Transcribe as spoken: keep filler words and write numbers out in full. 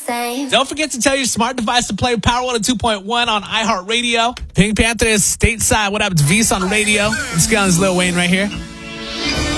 same. Don't forget to tell your smart device to play Power one oh two point one on iHeartRadio. Pink Panther is stateside. What up? It's V's on the radio. Let's get on this Lil Wayne right here.